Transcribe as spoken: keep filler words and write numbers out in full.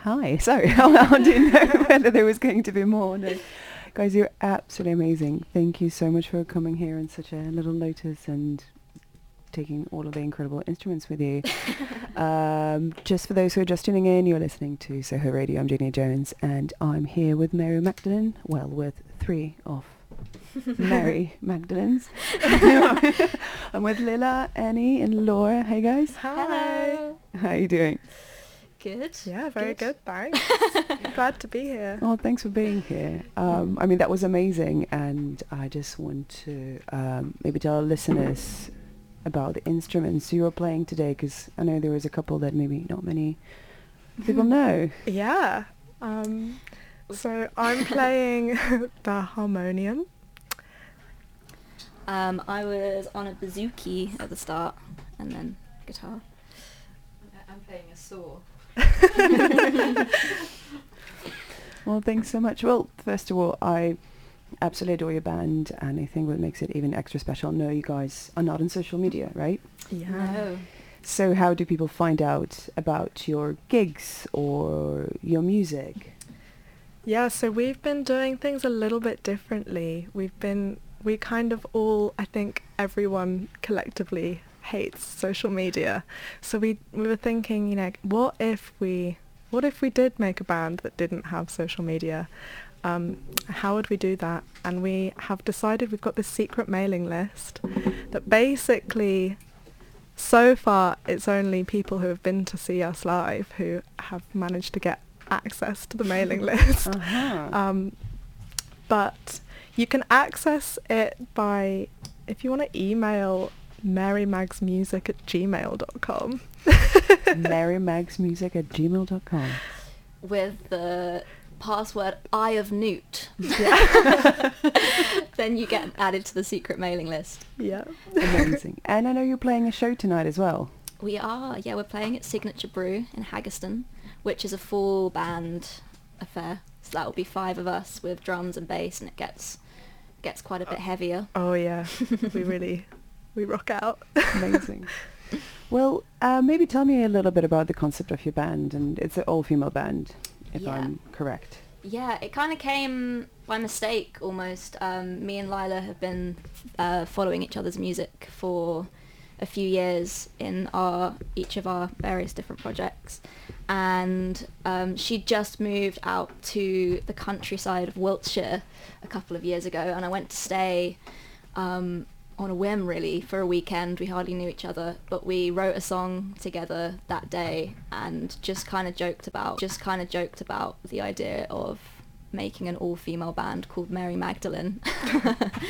hi. Sorry, I didn't know whether there was going to be more. No. Guys, you're absolutely amazing. Thank you so much for coming here in such a little notice and taking all of the incredible instruments with you. um, just for those who are just tuning in, you're listening to Soho Radio. I'm Jeannie Jones, and I'm here with Mary Magdalene. Well, with three of Mary Magdalenes. I'm with Lila, Annie, and Laura. Hey guys. Hello. How are you doing? Good. Yeah, very good. good, thanks. Glad to be here. Oh, thanks for being here. Um, I mean, that was amazing, and I just want to um, maybe tell our listeners about the instruments you were playing today, because I know there was a couple that maybe not many people know. Yeah. Um, so I'm playing the harmonium. Um, I was on a bouzouki at the start, and then guitar. I'm playing a saw. Well, thanks so much. Well, first of all, I absolutely adore your band, and I think what makes it even extra special, no, you guys are not on social media, right? Yeah. No. So how do people find out about your gigs or your music? Yeah, so we've been doing things a little bit differently. We've been, we kind of all, I think everyone collectively hates social media. So we we were thinking, you know, what if we what if we did make a band that didn't have social media? Um, how would we do that? And we have decided we've got this secret mailing list that basically, so far, it's only people who have been to see us live who have managed to get access to the mailing list. Uh-huh. Um, but you can access it by, if you want to email marymagsmusic at gmail dot com. marymagsmusic at gmail dot com. With the password Eye of Newt. Yeah. Then you get added to the secret mailing list. Yeah. Amazing. And I know you're playing a show tonight as well. We are, yeah, we're playing at Signature Brew in Haggerston, which is a full band affair. So that will be five of us with drums and bass, and it gets gets quite a bit heavier. Oh yeah. we really, we rock out. Amazing. Well, uh, maybe tell me a little bit about the concept of your band. And it's an all-female band, if Yeah. I'm correct. Yeah, it kind of came by mistake almost. Um, me and Lila have been uh, following each other's music for a few years in our each of our various different projects, and um, she just moved out to the countryside of Wiltshire a couple of years ago, and I went to stay um, on a whim really for a weekend. We hardly knew each other, but we wrote a song together that day and just kind of joked about just kind of joked about the idea of making an all-female band called Mary Magdalene.